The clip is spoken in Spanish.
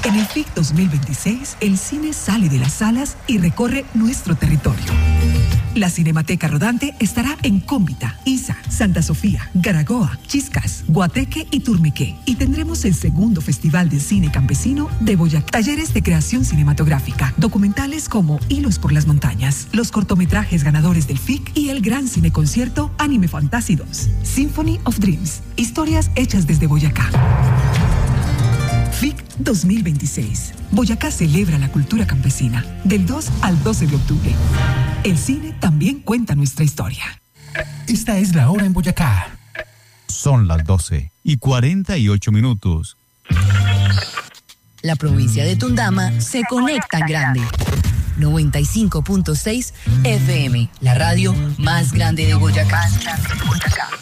En el FIC 2026, el cine sale de las salas y recorre nuestro territorio. La Cinemateca Rodante estará en Cómbita, Isa, Santa Sofía, Garagoa, Chiscas, Guateque y Turmequé. Y tendremos el segundo Festival de Cine Campesino de Boyacá. Talleres de creación cinematográfica, documentales como Hilos por las Montañas, los cortometrajes ganadores del FIC y el gran cineconcierto Anime Fantasy 2, Symphony of Dreams, historias hechas desde Boyacá. FIC 2026. Boyacá celebra la cultura campesina del 2 al 12 de octubre. El cine también cuenta nuestra historia. Esta es la hora en Boyacá. Son las 12:48. La provincia de Tundama se conecta en grande. 95.6 FM, la radio más grande de Boyacá.